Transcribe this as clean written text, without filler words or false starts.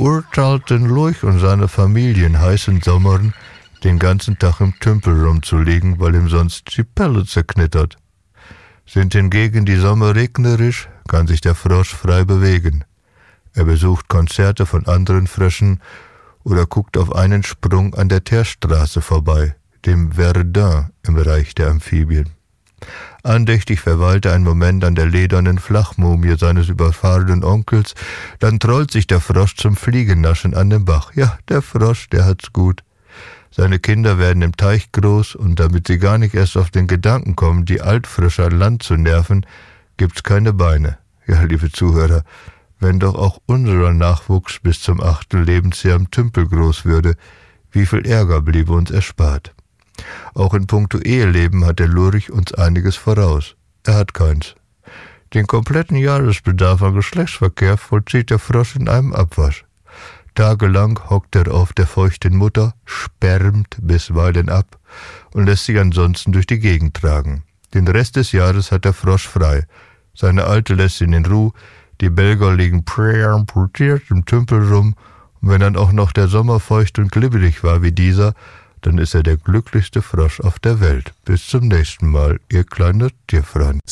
verurteilten Lurch und seine Familie in heißen Sommern den ganzen Tag im Tümpel rumzulegen, weil ihm sonst die Pelle zerknittert. Sind hingegen die Sommer regnerisch, kann sich der Frosch frei bewegen. Er besucht Konzerte von anderen Fröschen oder guckt auf einen Sprung an der Teerstraße vorbei, dem Verdun im Reich der Amphibien. Andächtig verweilt er einen Moment an der ledernen Flachmumie seines überfahrenen Onkels, dann trollt sich der Frosch zum Fliegennaschen an den Bach. Ja, der Frosch, der hat's gut. Seine Kinder werden im Teich groß und damit sie gar nicht erst auf den Gedanken kommen, die Altfrische an Land zu nerven, gibt's keine Beine. Ja, liebe Zuhörer, wenn doch auch unser Nachwuchs bis zum 8. Lebensjahr im Tümpel groß würde, wie viel Ärger bliebe uns erspart. Auch in puncto Eheleben hat der Lurch uns einiges voraus. Er hat keins. Den kompletten Jahresbedarf an Geschlechtsverkehr vollzieht der Frosch in einem Abwasch. Tagelang hockt er auf der feuchten Mutter, spermt bisweilen ab und lässt sich ansonsten durch die Gegend tragen. Den Rest des Jahres hat der Frosch frei. Seine Alte lässt ihn in Ruhe, die Belger liegen präamputiert im Tümpel rum, und wenn dann auch noch der Sommer feucht und glibberig war wie dieser, dann ist er der glücklichste Frosch auf der Welt. Bis zum nächsten Mal, ihr kleiner Tierfreund.